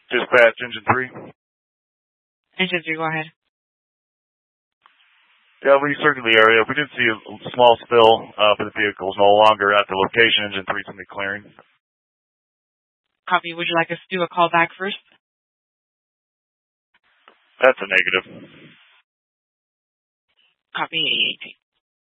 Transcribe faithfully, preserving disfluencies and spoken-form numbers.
Dispatch, engine three. Engine three, go ahead. Yeah, we circled the area. We did see a small spill, uh, but the vehicle is no longer at the location. Engine three is in the clearing. Copy. Would you like us to do a call back first? That's a negative. Copy.